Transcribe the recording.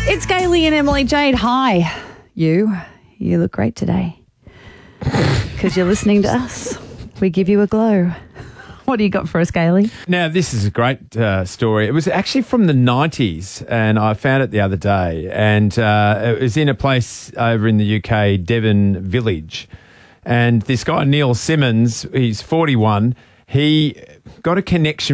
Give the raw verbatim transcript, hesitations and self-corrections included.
It's Kaylee and Emily Jade. Hi, you. You look great today. Because you're listening to us. We give you a glow. What do you got for us, Kaylee? Now, this is a great uh, story. It was actually from the nineties, and I found it the other day. And uh, it was in a place over in the U K, Devon Village. And this guy, Neil Simmons, he's forty-one. He got a connection